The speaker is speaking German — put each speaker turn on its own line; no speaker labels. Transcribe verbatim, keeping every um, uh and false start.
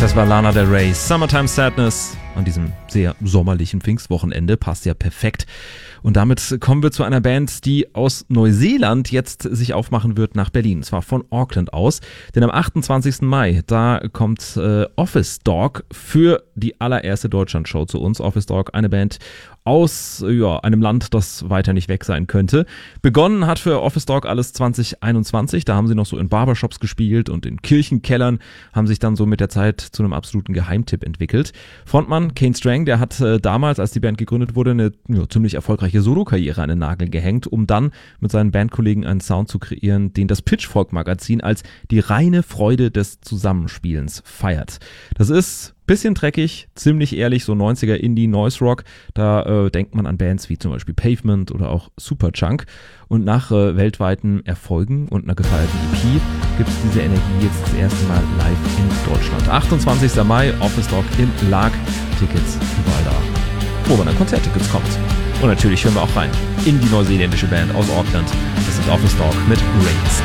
Das war Lana Del Rey, Summertime Sadness. An diesem sehr sommerlichen Pfingstwochenende passt ja perfekt. Und damit kommen wir zu einer Band, die aus Neuseeland jetzt sich aufmachen wird nach Berlin. Und zwar von Auckland aus. Denn am achtundzwanzigsten Mai, da kommt äh, Office Dog für die allererste Deutschlandshow zu uns. Office Dog, eine Band aus ja, einem Land, das weiter nicht weg sein könnte. Begonnen hat für Office Dog alles zwanzig einundzwanzig. Da haben sie noch so in Barbershops gespielt und in Kirchenkellern, haben sich dann so mit der Zeit zu einem absoluten Geheimtipp entwickelt. Frontmann Kane Strang, der hat äh, damals, als die Band gegründet wurde, eine ja, ziemlich erfolgreiche Solokarriere an den Nagel gehängt, um dann mit seinen Bandkollegen einen Sound zu kreieren, den das Pitchfork-Magazin als die reine Freude des Zusammenspielens feiert. Das ist bisschen dreckig, ziemlich ehrlich, so neunziger Indie-Noise-Rock. Da äh, denkt man an Bands wie zum Beispiel Pavement oder auch Superchunk. Und nach äh, weltweiten Erfolgen und einer gefeierten E P gibt es diese Energie jetzt das erste Mal live in Deutschland. achtundzwanzigsten Mai, Office Dog im Lag. Tickets überall da, wo man an Konzerttickets kommt. Und natürlich hören wir auch rein in die neuseeländische Band aus Auckland. Das ist Office Dog mit Rains.